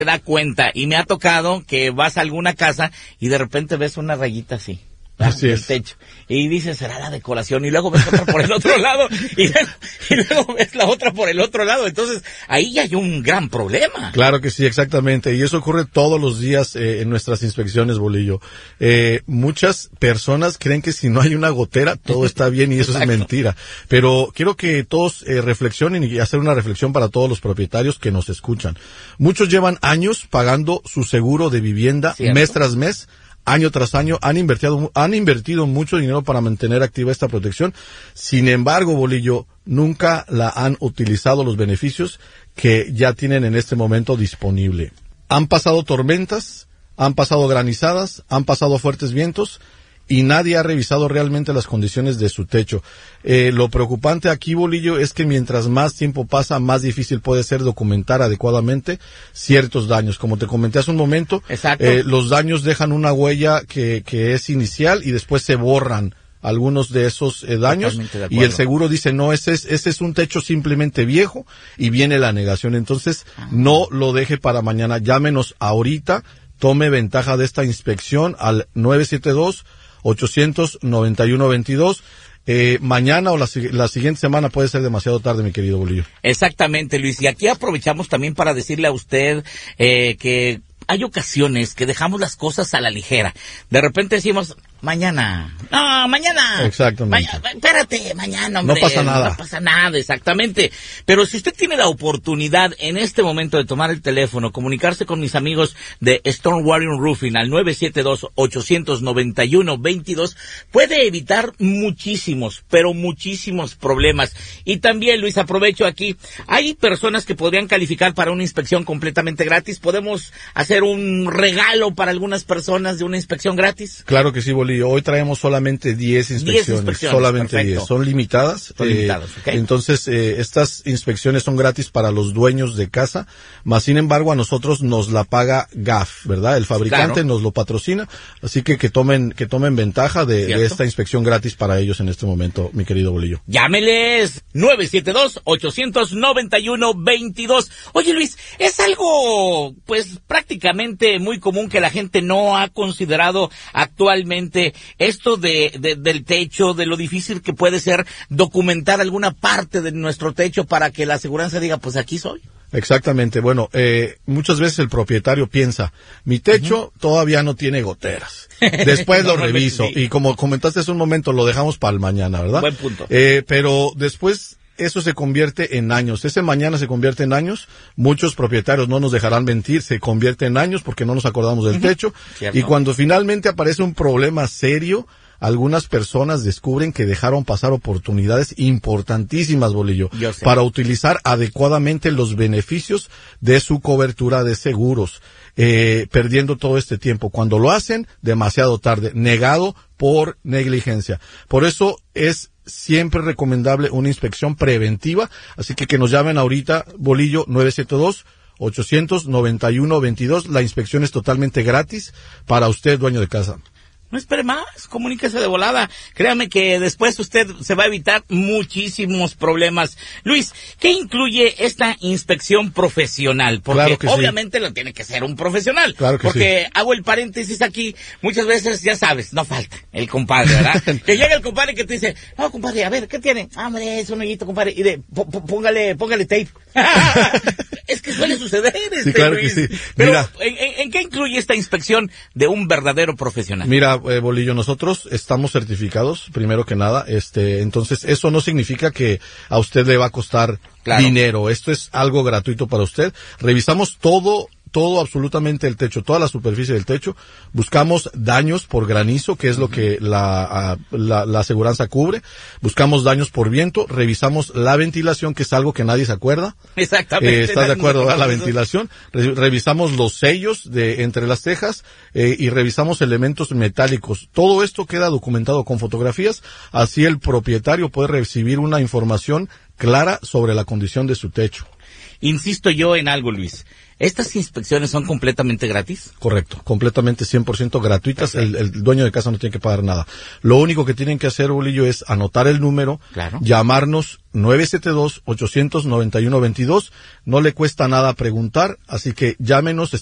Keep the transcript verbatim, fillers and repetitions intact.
te da cuenta, y me ha tocado que vas a alguna casa y de repente ves una rayita así. Así el es. techo. Y dices, será la decoración, y luego ves otra por el otro lado, y luego, y luego ves la otra por el otro lado. Entonces, ahí ya hay un gran problema. Claro que sí, exactamente. Y eso ocurre todos los días eh, en nuestras inspecciones, Bolillo. Eh, muchas personas creen que si no hay una gotera, todo está bien, y eso es mentira. Pero quiero que todos eh, reflexionen y hacer una reflexión para todos los propietarios que nos escuchan. Muchos llevan años pagando su seguro de vivienda, ¿cierto?, mes tras mes, año tras año, han invertido, han invertido mucho dinero para mantener activa esta protección. Sin embargo, Bolillo, nunca la han utilizado los beneficios que ya tienen en este momento disponible. Han pasado tormentas, han pasado granizadas, han pasado fuertes vientos, y nadie ha revisado realmente las condiciones de su techo. Eh, lo preocupante aquí, Bolillo, es que mientras más tiempo pasa, más difícil puede ser documentar adecuadamente ciertos daños. Como te comenté hace un momento, eh, los daños dejan una huella que, que es inicial y después se borran algunos de esos eh, daños, y el seguro dice, no, ese es, ese es un techo simplemente viejo, y viene la negación. Entonces, ah. no lo deje para mañana, llámenos ahorita, tome ventaja de esta inspección al nueve siete dos, ochocientos noventa y uno veintidós. Eh, mañana o la, la siguiente semana puede ser demasiado tarde, mi querido Bolillo. Exactamente, Luis. Y aquí aprovechamos también para decirle a usted eh, que hay ocasiones que dejamos las cosas a la ligera. De repente decimos, mañana. No, mañana. Exactamente. Ma- espérate, mañana, hombre. No pasa nada. No pasa nada, exactamente. Pero si usted tiene la oportunidad en este momento de tomar el teléfono, comunicarse con mis amigos de Storm Warrior Roofing al nueve siete dos, ochocientos noventa y uno veintidós, puede evitar muchísimos, pero muchísimos problemas. Y también, Luis, aprovecho aquí, hay personas que podrían calificar para una inspección completamente gratis. ¿Podemos hacer un regalo para algunas personas de una inspección gratis? Claro que sí, Bolillo. Hoy traemos solamente diez inspecciones, diez inspecciones, solamente perfecto. diez. Son limitadas. Son eh, limitadas, okay. Entonces, eh, estas inspecciones son gratis para los dueños de casa, más sin embargo a nosotros nos la paga G A F, ¿verdad? El fabricante claro. nos lo patrocina, así que que tomen que tomen ventaja de, de esta inspección gratis para ellos en este momento, mi querido Bolillo. Llámeles nueve siete dos, ochocientos noventa y uno veintidós. Oye, Luis, es algo pues prácticamente muy común que la gente no ha considerado actualmente esto de, de del techo, de lo difícil que puede ser documentar alguna parte de nuestro techo para que la aseguranza diga, pues aquí soy. Exactamente. Bueno, eh, muchas veces el propietario piensa, mi techo uh-huh. todavía no tiene goteras. Después lo reviso. Sí. Y como comentaste hace un momento, lo dejamos para el mañana, ¿verdad? Buen punto. Eh, pero después eso se convierte en años. Ese mañana se convierte en años. Muchos propietarios no nos dejarán mentir, se convierte en años porque no nos acordamos del uh-huh. techo. ¿Cierto? Y cuando finalmente aparece un problema serio, algunas personas descubren que dejaron pasar oportunidades importantísimas, Bolillo, para utilizar adecuadamente los beneficios de su cobertura de seguros, eh, perdiendo todo este tiempo. Cuando lo hacen, demasiado tarde, negado por negligencia. Por eso es siempre recomendable una inspección preventiva, así que que nos llamen ahorita, Bolillo, nueve siete dos, ochocientos noventa y uno veintidós. La inspección es totalmente gratis para usted, dueño de casa. No espere más, comuníquese de volada. Créame que después usted se va a evitar muchísimos problemas. Luis, ¿qué incluye esta inspección profesional? Porque claro que obviamente sí. lo tiene que ser un profesional. Claro que porque sí. hago el paréntesis aquí, muchas veces, ya sabes, no falta el compadre, ¿verdad? Que llega el compadre que te dice, no, compadre, a ver, ¿qué tiene? Ah, hombre, es un hoyito, compadre, y de, póngale, póngale tape. Es que suele suceder, este, sí, claro Luis. que sí. Pero, Mira, ¿en, en, ¿en qué incluye esta inspección de un verdadero profesional? Mira, eh, Bolillo, nosotros estamos certificados, primero que nada, este, entonces eso no significa que a usted le va a costar claro. dinero. Esto es algo gratuito para usted. Revisamos todo todo absolutamente el techo, toda la superficie del techo, buscamos daños por granizo, que es lo que la, la, la aseguranza cubre, buscamos daños por viento, revisamos la ventilación, que es algo que nadie se acuerda. Exactamente. Eh, ¿Estás de acuerdo? ¿verdad? La ventilación, Re- revisamos los sellos de entre las tejas, eh, y revisamos elementos metálicos. Todo esto queda documentado con fotografías, así el propietario puede recibir una información clara sobre la condición de su techo. Insisto yo en algo, Luis. ¿Estas inspecciones son completamente gratis? Correcto, completamente cien por ciento gratuitas. El, el dueño de casa no tiene que pagar nada. Lo único que tienen que hacer, Bolillo, es anotar el número, claro. llamarnos nueve siete dos, ocho nueve uno, dos dos. No le cuesta nada preguntar, así que llámenos.